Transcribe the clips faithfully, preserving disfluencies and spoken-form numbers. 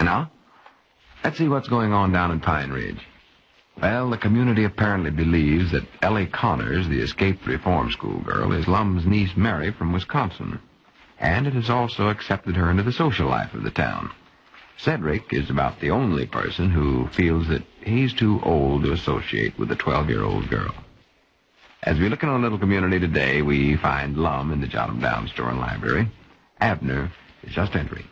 And now, let's see what's going on down in Pine Ridge. Well, the community apparently believes that Ellie Connors, the escaped reform school girl, is Lum's niece Mary from Wisconsin. And it has also accepted her into the social life of the town. Cedric is about the only person who feels that he's too old to associate with a twelve-year-old girl. As we look in our little community today, we find Lum in the Jotham Downs store and library. Abner is just entering.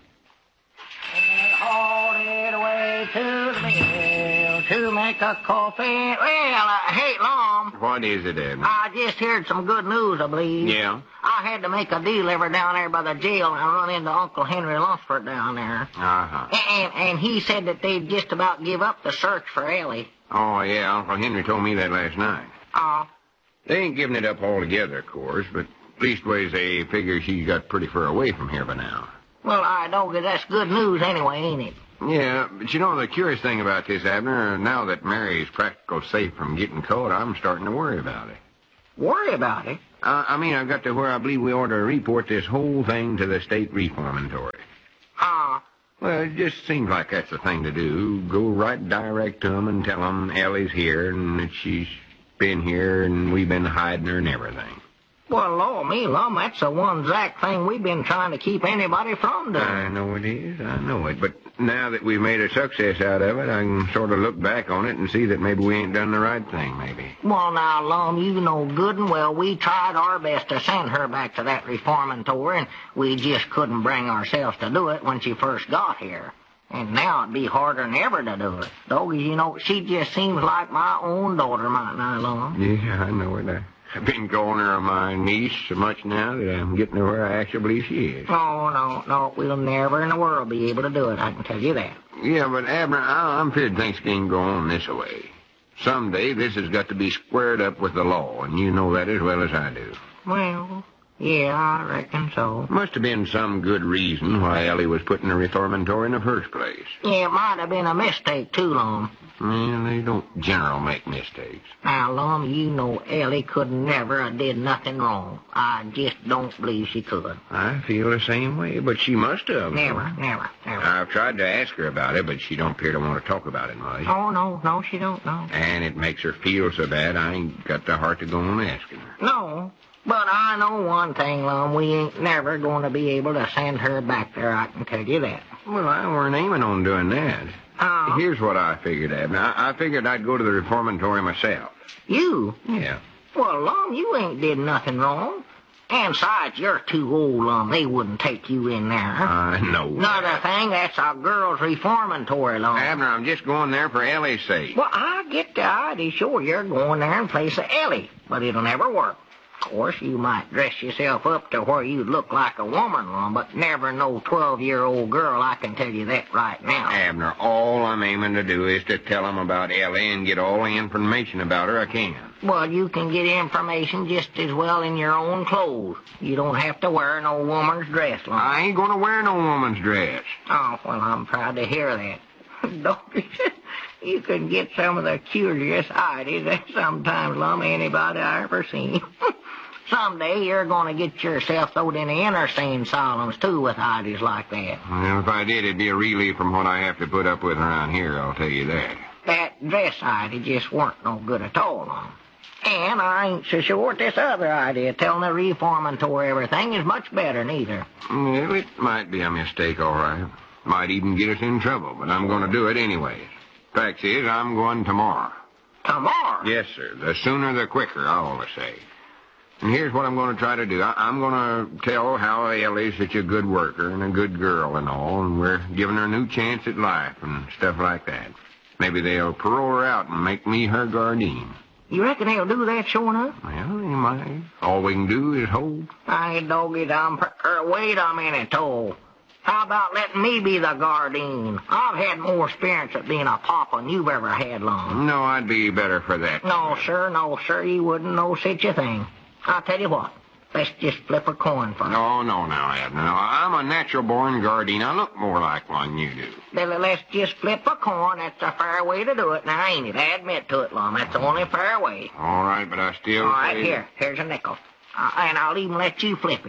And hauled it away to the mill to make a coffee. Well, uh, hey, Lum. What is it, Abner? I just heard some good news, I believe. Yeah? I had to make a deal over down there by the jail, and I run into Uncle Henry Lunsford down there. Uh-huh. And, and he said that they'd just about give up the search for Ellie. Oh, yeah, Uncle Henry told me that last night. Oh. They ain't giving it up altogether, of course, but leastways they figure she's got pretty far away from here by now. Well, I know that that's good news anyway, ain't it? Yeah, but you know, the curious thing about this, Abner, now that Mary's practical safe from getting caught, I'm starting to worry about it. Worry about it? Uh, I mean, I've got to where I believe we ought to report this whole thing to the state reformatory. Ah. Well, it just seems like that's the thing to do. Go right direct to them and tell them Ellie's here and that she's been here and we've been hiding her and everything. Well, Lord, me, Lum, that's the one exact thing we've been trying to keep anybody from doing. I know it is, I know it. But now that we've made a success out of it, I can sort of look back on it and see that maybe we ain't done the right thing, maybe. Well, now, Lum, you know good and well we tried our best to send her back to that reformatory, and we just couldn't bring ourselves to do it when she first got here. And now it'd be harder than ever to do it. Though, you know, she just seems like my own daughter, might not, Lum? Yeah, I know it. I... I've been calling her my niece so much now that I'm getting to where I actually believe she is. Oh, no, no, we'll never in the world be able to do it, I can tell you that. Yeah, but, Abner, I, I'm afraid things can't go on this way. Someday this has got to be squared up with the law, and you know that as well as I do. Well, yeah, I reckon so. Must have been some good reason why Ellie was put in a reformatory in the first place. Yeah, it might have been a mistake, too, Lum. Well, they don't general make mistakes. Now, Lum, you know Ellie could never have did nothing wrong. I just don't believe she could. I feel the same way, but she must have. Never, never, never. I've tried to ask her about it, but she don't appear to want to talk about it much. Oh, no, no, she don't, no. And it makes her feel so bad, I ain't got the heart to go on asking her. No, but I know one thing, Lum, we ain't never going to be able to send her back there, I can tell you that. Well, I weren't aiming on doing that. Oh. Here's what I figured, Abner. I, I figured I'd go to the reformatory myself. You? Yeah. Well, Lum, you ain't did nothing wrong. And besides, you're too old, Lum. They wouldn't take you in there. I know. Another thing, that's a girls' reformatory, Lum. Abner, I'm just going there for Ellie's sake. Well, I get the idea. Sure, you're going there in place of Ellie, but it'll never work. Of course, you might dress yourself up to where you look like a woman, Lum, but never no twelve-year-old girl, I can tell you that right now. Abner, all I'm aiming to do is to tell them about Ellie and get all the information about her I can. Well, you can get information just as well in your own clothes. You don't have to wear no woman's dress, Lum. I ain't going to wear no woman's dress. Oh, well, I'm proud to hear that. Don't you can get some of the curious ideas that sometimes, Lum, anybody I ever seen. Someday you're going to get yourself throwed in the insane asylums, too, with ideas like that. Well, if I did, it'd be a relief from what I have to put up with around here, I'll tell you that. That dress idea just weren't no good at all, Lum. And I ain't so sure this other idea, telling the reformatory everything, is much better, neither. Well, it might be a mistake, all right. Might even get us in trouble, but I'm going to do it anyway. Fact is, I'm going tomorrow. Tomorrow? Yes, sir. The sooner the quicker, I always say. And here's what I'm going to try to do. I- I'm going to tell how Ellie's such a good worker and a good girl and all, and we're giving her a new chance at life and stuff like that. Maybe they'll parole her out and make me her guardian. You reckon they'll do that, sure enough? Well, they might. All we can do is hope. I dog it, I'm... Per- er, wait a minute, Toll. How about letting me be the guardian? I've had more experience at being a papa than you've ever had, Lum. No, I'd be better for that. No, sir, no, sir, you wouldn't know such a thing. I'll tell you what, let's just flip a coin first. No, no, now, Abner. No, I'm a natural-born guardian. I look more like one you do. Then let's just flip a coin. That's a fair way to do it. Now, ain't it? I admit to it, Lum. That's the only fair way. All right, but I still All right, say... here. Here's a nickel. Uh, and I'll even let you flip it.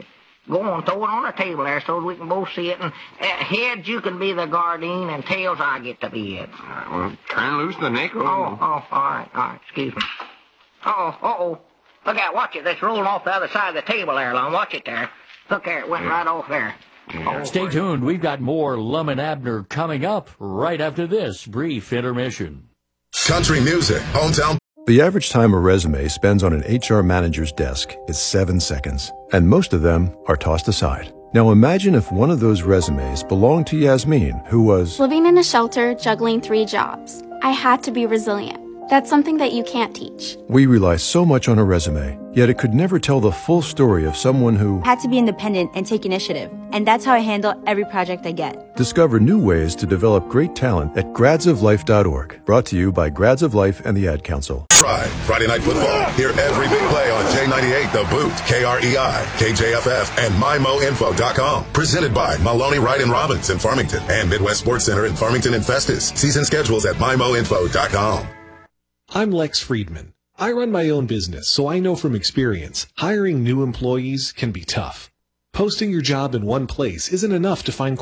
Go and throw it on the table there so we can both see it. And uh, heads, you can be the guardian, and tails, I get to be it. All right, well, turn loose the nickel. Oh, oh, all right, all right, excuse me. Uh-oh, uh-oh. Look out, watch it. That's rolling off the other side of the table there, Lum. Watch it there. Look there, it went yeah. right off there. Yeah. Oh, Stay tuned. We've got more Lum and Abner coming up right after this brief intermission. Country music, hometown. The average time a resume spends on an H R manager's desk is seven seconds, and most of them are tossed aside. Now imagine if one of those resumes belonged to Yasmin, who was living in a shelter, juggling three jobs. I had to be resilient. That's something that you can't teach. We rely so much on a resume, yet it could never tell the full story of someone who had to be independent and take initiative. And that's how I handle every project I get. Discover new ways to develop great talent at grads of life dot org. Brought to you by Grads of Life and the Ad Council. Pride, Friday Night Football. Hear every big play on J ninety-eight The Boot, K R E I, K J F F, and my mo info dot com. Presented by Maloney, Wright and Robbins in Farmington and Midwest Sports Center in Farmington and Festus. Season schedules at my mo info dot com. I'm Lex Friedman. I run my own business, so I know from experience, hiring new employees can be tough. Posting your job in one place isn't enough to find